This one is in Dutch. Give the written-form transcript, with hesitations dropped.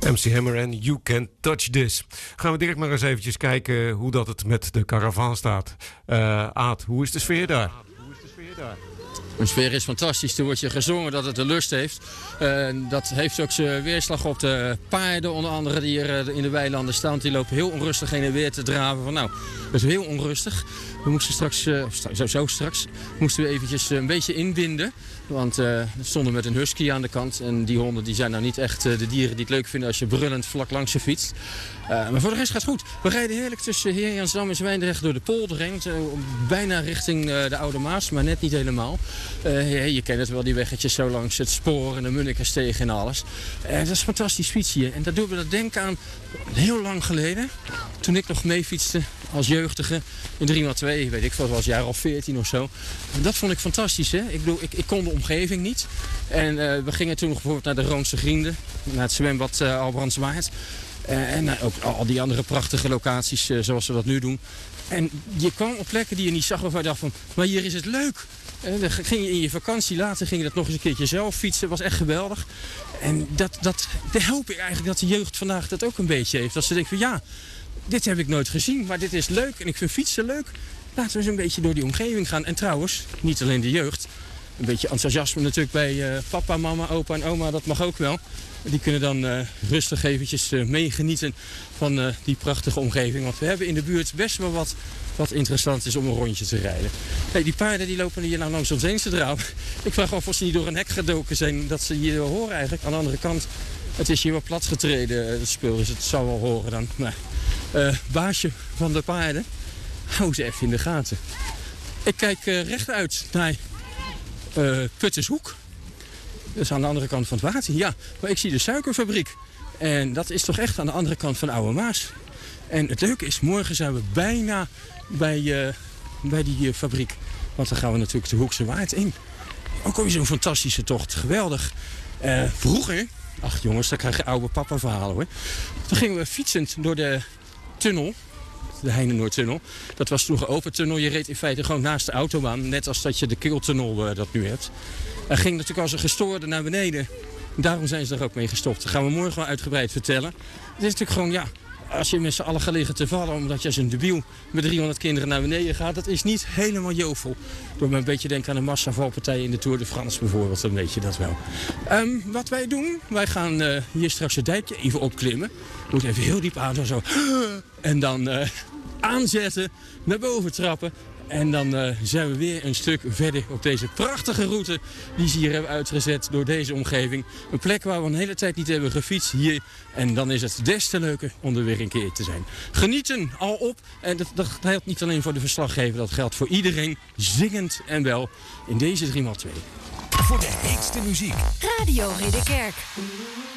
MC Hammer en You Can't Touch This. Gaan we direct maar eens eventjes kijken hoe dat het met de caravan staat. Aad, hoe is de sfeer daar? De sfeer is fantastisch. Er wordt je gezongen dat het de lust heeft. Dat heeft ook zijn weerslag op de paarden, onder andere, die hier in de weilanden staan. Die lopen heel onrustig heen en weer te draven. Van, nou, dat is heel onrustig. We moesten straks moesten we eventjes een beetje inwinden. Want we stonden met een husky aan de kant. En die honden die zijn nou niet echt de dieren die het leuk vinden als je brullend vlak langs ze fietst. Maar voor de rest gaat het goed. We rijden heerlijk tussen Heerjansdam en Zwijndrecht door de polder heen. Bijna richting de Oude Maas, maar net niet helemaal. Je kent het wel, die weggetjes zo langs het spoor en de Munnikersteeg en alles. Dat is fantastisch fietsen hier. En dat doen we dat denken aan heel lang geleden. Toen ik nog mee fietste als jeugdige in 3x2, weet ik veel, was jaar of 14 of zo. En dat vond ik fantastisch. Hè? Ik bedoel, ik kon de omgeving niet. En we gingen toen nog bijvoorbeeld naar de Roonse Grienden, naar het zwembad Albrandswaard. En ook al die andere prachtige locaties zoals we dat nu doen. En je kwam op plekken die je niet zag waarvan je dacht van, maar hier is het leuk. Dan ging je in je vakantie, later ging je dat nog eens een keertje zelf fietsen. Was echt geweldig. En daar hoop ik eigenlijk dat de jeugd vandaag dat ook een beetje heeft. Dat ze denken van ja, dit heb ik nooit gezien, maar dit is leuk en ik vind fietsen leuk. Laten we eens een beetje door die omgeving gaan. En trouwens, niet alleen de jeugd. Een beetje enthousiasme natuurlijk bij papa, mama, opa en oma, dat mag ook wel. Die kunnen dan rustig eventjes meegenieten van die prachtige omgeving. Want we hebben in de buurt best wel wat interessant is om een rondje te rijden. Hey, die paarden die lopen hier nou langs ons heen te draaien. Ik vraag af of ze niet door een hek gedoken zijn. Dat ze hier horen eigenlijk. Aan de andere kant, het is hier wel platgetreden, het spul. Dus het zou wel horen dan. Maar baasje van de paarden, hou ze even in de gaten. Ik kijk rechtuit naar Puttershoek. Dat is aan de andere kant van het water. Ja, maar ik zie de suikerfabriek. En dat is toch echt aan de andere kant van de Oude Maas. En het leuke is, morgen zijn we bijna bij die fabriek. Want dan gaan we natuurlijk de Hoekse Waard in. Ook alweer zo'n fantastische tocht. Geweldig. Vroeger, ach jongens, daar krijg je oude papa verhalen hoor. Toen gingen we fietsend door de tunnel. De Heinenoordtunnel. Dat was toen een open tunnel. Je reed in feite gewoon naast de autobaan. Net als dat je de Keeltunnel dat nu hebt. Er ging natuurlijk als een gestoorde naar beneden. Daarom zijn ze er ook mee gestopt. Dat gaan we morgen wel uitgebreid vertellen. Het is natuurlijk gewoon, ja, als je met z'n allen gaat liggen te vallen omdat je als een debiel met 300 kinderen naar beneden gaat, dat is niet helemaal jovel. Door me een beetje denken aan de massavalpartijen in de Tour de France bijvoorbeeld, dan weet je dat wel. Wat wij doen, wij gaan hier straks het dijkje even opklimmen. Moet even heel diep ademen zo. En dan aanzetten, naar boven trappen. En dan zijn we weer een stuk verder op deze prachtige route die ze hier hebben uitgezet door deze omgeving. Een plek waar we een hele tijd niet hebben gefietst hier. En dan is het des te leuker om er weer een keer te zijn. Genieten al op. En dat geldt niet alleen voor de verslaggever, dat geldt voor iedereen. Zingend en wel in deze 3x2. Voor de heetste muziek. Radio Ridderkerk.